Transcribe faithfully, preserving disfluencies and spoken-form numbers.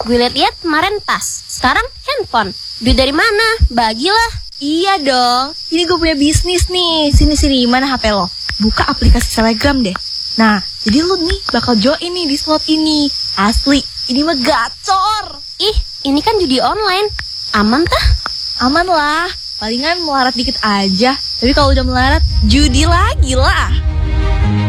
Gue liat-liat kemarin tas, sekarang handphone. Duit dari mana? Bagilah. Iya dong, ini gue punya bisnis nih. Sini-sini, mana H P lo? Buka aplikasi Telegram deh. Nah, jadi lu nih bakal join nih di slot ini. Asli, ini mah gacor. Ih, ini kan judi online. Aman tah? Aman lah, palingan melarat dikit aja. Tapi kalau udah melarat, judi lagi lah.